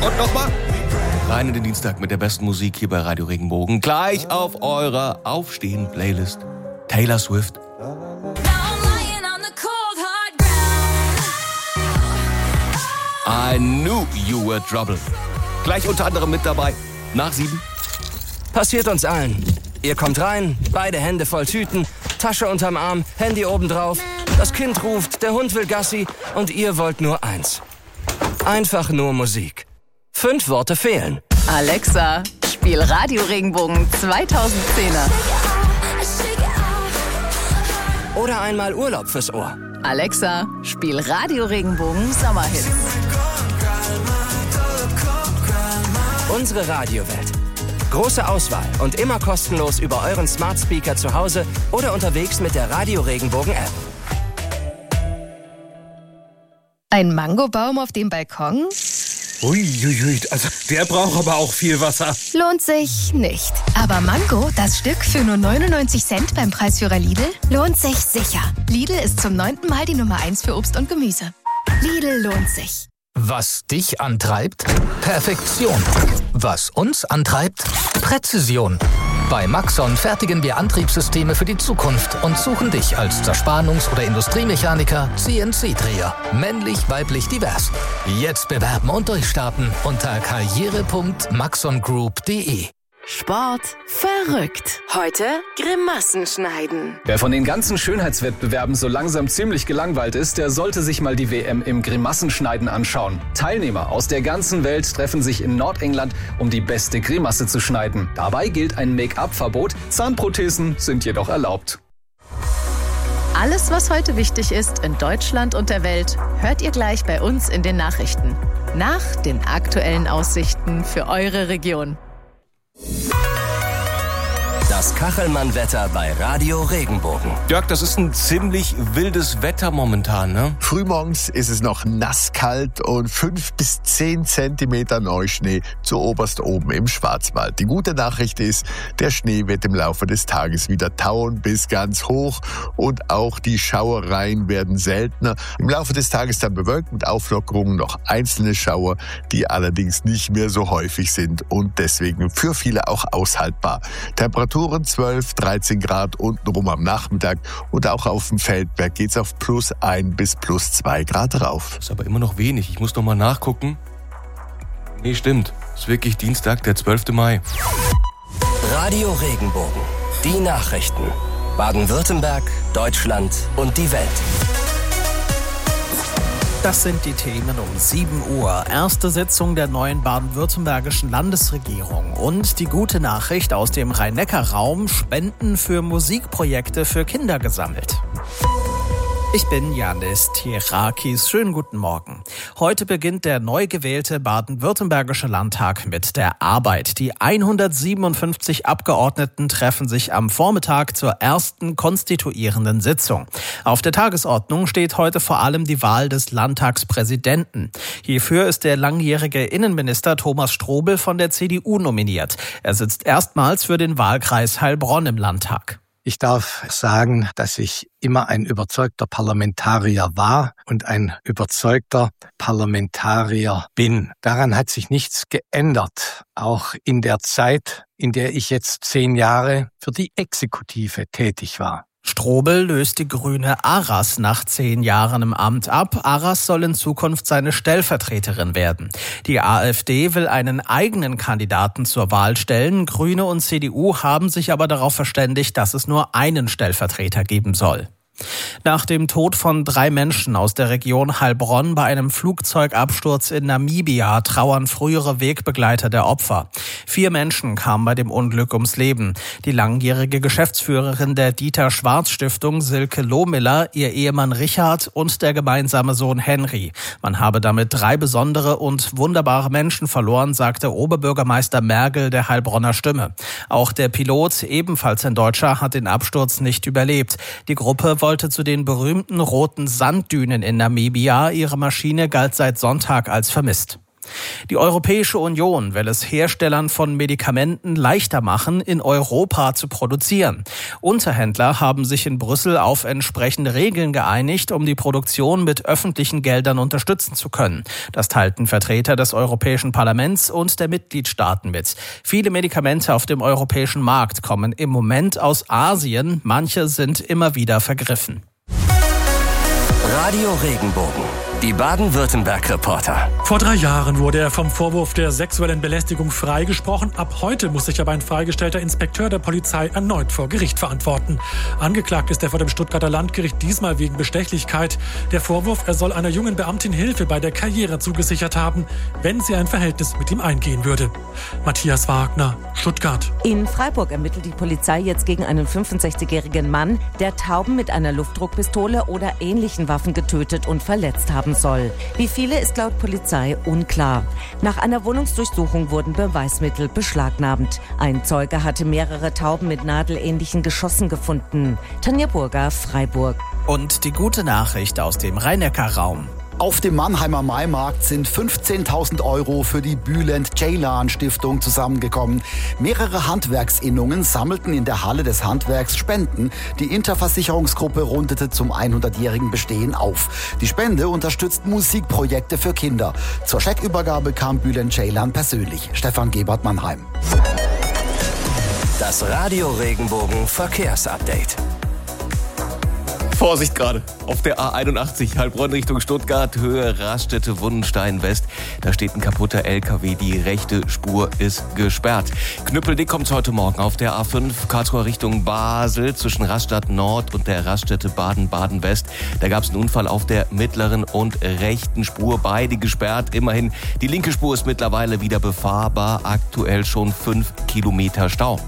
Und nochmal rein in den Dienstag mit der besten Musik hier bei Radio Regenbogen. Gleich auf eurer Aufstehen-Playlist Taylor Swift. I knew you were trouble. Gleich unter anderem mit dabei. Nach 7. Passiert uns allen. Ihr kommt rein, beide Hände voll Tüten, Tasche unterm Arm, Handy obendrauf. Das Kind ruft, der Hund will Gassi und ihr wollt nur eins. Einfach nur Musik. 5 Worte fehlen. Alexa, spiel Radio Regenbogen 2010er. Oder einmal Urlaub fürs Ohr. Alexa, spiel Radio Regenbogen Sommerhits. Unsere Radiowelt. Große Auswahl und immer kostenlos über euren Smart Speaker zu Hause oder unterwegs mit der Radio Regenbogen App. Ein Mangobaum auf dem Balkon? Uiuiui, also der braucht aber auch viel Wasser. Lohnt sich nicht. Aber Mango, das Stück für nur 99 Cent beim Preisführer Lidl, lohnt sich sicher. Lidl ist zum 9. Mal die Nummer 1 für Obst und Gemüse. Lidl lohnt sich. Was dich antreibt? Perfektion. Was uns antreibt? Präzision. Bei Maxon fertigen wir Antriebssysteme für die Zukunft und suchen dich als Zerspannungs- oder Industriemechaniker, CNC-Dreher. Männlich, weiblich, divers. Jetzt bewerben und durchstarten unter karriere.maxongroup.de. Sport verrückt. Heute Grimassen schneiden. Wer von den ganzen Schönheitswettbewerben so langsam ziemlich gelangweilt ist, der sollte sich mal die WM im Grimassenschneiden anschauen. Teilnehmer aus der ganzen Welt treffen sich in Nordengland, um die beste Grimasse zu schneiden. Dabei gilt ein Make-up-Verbot, Zahnprothesen sind jedoch erlaubt. Alles, was heute wichtig ist in Deutschland und der Welt, hört ihr gleich bei uns in den Nachrichten. Nach den aktuellen Aussichten für eure Region. Das Kachelmann-Wetter bei Radio Regenbogen. Dirk, das ist ein ziemlich wildes Wetter momentan, ne? Frühmorgens ist es noch nasskalt und 5 bis 10 Zentimeter Neuschnee zu oberst oben im Schwarzwald. Die gute Nachricht ist, der Schnee wird im Laufe des Tages wieder tauen bis ganz hoch und auch die Schauereien werden seltener. Im Laufe des Tages dann bewölkt mit Auflockerungen noch einzelne Schauer, die allerdings nicht mehr so häufig sind und deswegen für viele auch aushaltbar. Temperaturen 12, 13 Grad untenrum am Nachmittag und auch auf dem Feldberg geht's auf +1 bis +2 Grad rauf. Das ist aber immer noch wenig. Ich muss noch mal nachgucken. Nee, stimmt. Ist wirklich Dienstag, der 12. Mai. Radio Regenbogen. Die Nachrichten. Baden-Württemberg, Deutschland und die Welt. Das sind die Themen um 7 Uhr. Erste Sitzung der neuen baden-württembergischen Landesregierung. Und die gute Nachricht aus dem Rhein-Neckar-Raum: Spenden für Musikprojekte für Kinder gesammelt. Ich bin Janis Tirakis. Schönen guten Morgen. Heute beginnt der neu gewählte baden-württembergische Landtag mit der Arbeit. Die 157 Abgeordneten treffen sich am Vormittag zur ersten konstituierenden Sitzung. Auf der Tagesordnung steht heute vor allem die Wahl des Landtagspräsidenten. Hierfür ist der langjährige Innenminister Thomas Strobel von der CDU nominiert. Er sitzt erstmals für den Wahlkreis Heilbronn im Landtag. Ich darf sagen, dass ich immer ein überzeugter Parlamentarier war und ein überzeugter Parlamentarier bin. Daran hat sich nichts geändert, auch in der Zeit, in der ich jetzt 10 Jahre für die Exekutive tätig war. Strobel löst die Grüne Aras nach 10 Jahren im Amt ab. Aras soll in Zukunft seine Stellvertreterin werden. Die AfD will einen eigenen Kandidaten zur Wahl stellen. Grüne und CDU haben sich aber darauf verständigt, dass es nur einen Stellvertreter geben soll. Nach dem Tod von 3 Menschen aus der Region Heilbronn bei einem Flugzeugabsturz in Namibia trauern frühere Wegbegleiter der Opfer. 4 Menschen kamen bei dem Unglück ums Leben. Die langjährige Geschäftsführerin der Dieter-Schwarz-Stiftung, Silke Lohmiller, ihr Ehemann Richard und der gemeinsame Sohn Henry. Man habe damit 3 besondere und wunderbare Menschen verloren, sagte Oberbürgermeister Mergel der Heilbronner Stimme. Auch der Pilot, ebenfalls ein Deutscher, hat den Absturz nicht überlebt. Die Gruppe wollte zu den berühmten roten Sanddünen in Namibia. Ihre Maschine galt seit Sonntag als vermisst. Die Europäische Union will es Herstellern von Medikamenten leichter machen, in Europa zu produzieren. Unterhändler haben sich in Brüssel auf entsprechende Regeln geeinigt, um die Produktion mit öffentlichen Geldern unterstützen zu können. Das teilten Vertreter des Europäischen Parlaments und der Mitgliedstaaten mit. Viele Medikamente auf dem europäischen Markt kommen im Moment aus Asien. Manche sind immer wieder vergriffen. Radio Regenbogen. Die Baden-Württemberg-Reporter. Vor 3 Jahren wurde er vom Vorwurf der sexuellen Belästigung freigesprochen. Ab heute muss sich aber ein freigestellter Inspekteur der Polizei erneut vor Gericht verantworten. Angeklagt ist er vor dem Stuttgarter Landgericht, diesmal wegen Bestechlichkeit. Der Vorwurf, er soll einer jungen Beamtin Hilfe bei der Karriere zugesichert haben, wenn sie ein Verhältnis mit ihm eingehen würde. Matthias Wagner, Stuttgart. In Freiburg ermittelt die Polizei jetzt gegen einen 65-jährigen Mann, der Tauben mit einer Luftdruckpistole oder ähnlichen Waffen getötet und verletzt haben soll. Wie viele ist laut Polizei unklar. Nach einer Wohnungsdurchsuchung wurden Beweismittel beschlagnahmt. Ein Zeuge hatte mehrere Tauben mit nadelähnlichen Geschossen gefunden. Tanja Burger, Freiburg. Und die gute Nachricht aus dem Rhein-Neckar-Raum. Auf dem Mannheimer Maimarkt sind 15.000 € für die Bülent-Ceylan-Stiftung zusammengekommen. Mehrere Handwerksinnungen sammelten in der Halle des Handwerks Spenden. Die Interversicherungsgruppe rundete zum 100-jährigen Bestehen auf. Die Spende unterstützt Musikprojekte für Kinder. Zur Scheckübergabe kam Bülent-Ceylan persönlich. Stefan Gebert, Mannheim. Das Radio Regenbogen Verkehrsupdate. Vorsicht gerade, auf der A81 Heilbronn Richtung Stuttgart, Höhe Raststätte Wundenstein West. Da steht ein kaputter LKW, die rechte Spur ist gesperrt. Knüppeldick kommt's heute Morgen auf der A5 Karlsruhe Richtung Basel zwischen Rastatt Nord und der Raststätte Baden-Baden West. Da gab's einen Unfall auf der mittleren und rechten Spur, beide gesperrt. Immerhin, die linke Spur ist mittlerweile wieder befahrbar, aktuell schon 5 Kilometer Stau.